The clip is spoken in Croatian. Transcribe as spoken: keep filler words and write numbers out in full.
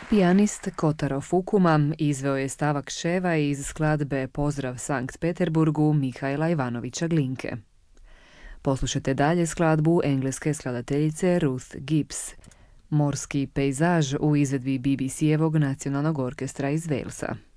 Pijanist Kotaro Fukuma izveo je stavak ševa iz skladbe Pozdrav Sankt Peterburgu Mihajla Ivanovića Glinke. Poslušajte dalje skladbu engleske skladateljice Ruth Gibbs, Morski pejzaž u izvedbi B B C-evog nacionalnog orkestra iz Walesa.